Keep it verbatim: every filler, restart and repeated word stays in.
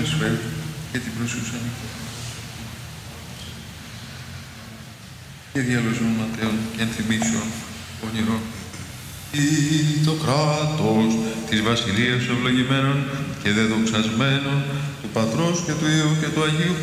προσφέρει και την προσούσα νύχτα. Και διαλογών ματέων και ενθυμίσεων όνειρων. Ή το κράτος της Βασιλείας ευλογημένων και δεδοξασμένων του Πατρός και του Υιού και του Αγίου